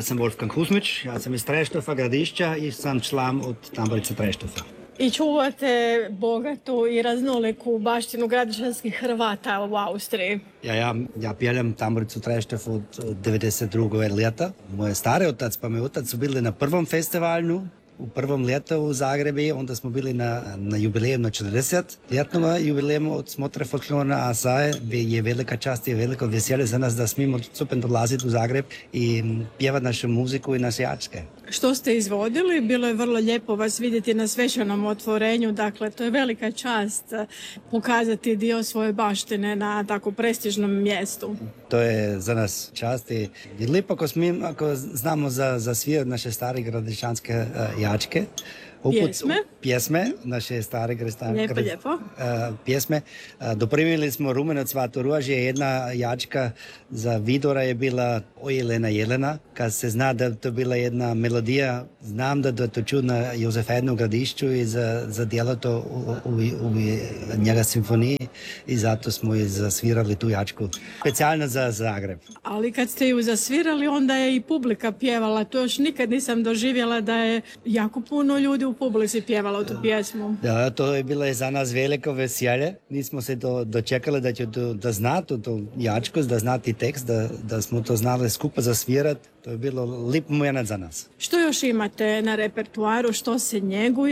Ja sam Wolfgang Kuzmić, ja sam iz Treštofa, Gradišća i sam član od Tamburice Treštofa. I čuvate bogatu i raznoliku baštinu gradišćanskih Hrvata u Austriji. Ja pjeljam Tamburicu Treštof od 92. ljeta. Moje stare otac pa moj otac su bili na prvom festivalu, u prvom ljetu u Zagrebi, onda smo bili na jubileju, na 40-ljetnom jubileju od Smotre folklorne, a sad je velika čast i veliko veselje za nas da smijemo super dolaziti u Zagreb i pjevati našu muziku i naše jačke. Što ste izvodili? Bilo je vrlo lijepo vas vidjeti na svečanom otvorenju, dakle to je velika čast pokazati dio svoje baštine na tako prestižnom mjestu. To je za nas čast i lijepo ako znamo za svijet naše stare gradišćanske jačke. Pjesme, naše stare pjesme. Dopremili smo Rumenac Svato Ruaž je jedna jačka za Vidora je bila O Jelena Jelena. Kad se zna da to bila jedna melodija, znam da to ču na Jozefednu Gradišću i za djelo to u njega simfoniji i zato smo i zasvirali tu jačku. Specijalno za Zagreb. Ali kad ste ju zasvirali, onda je i publika pjevala. To još nikad nisam doživjela da je jako puno ljudi u publici pjevalo tu pjesmu. Da, to je bilo za nas veliko veselje. Nismo se dočekali da će da zna tu jačku, da znati tekst, da smo to znali skupa zasvirati. To je bilo lip moment za nas. Što još imate na repertuaru, što se njeguje?